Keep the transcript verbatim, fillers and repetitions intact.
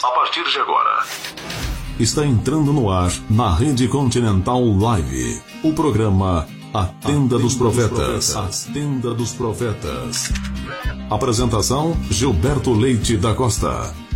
A partir de agora, está entrando no ar, na Rede Continental Live, o programa A Tenda dos Profetas. A Tenda dos Profetas. Apresentação: Gilberto Leite da Costa.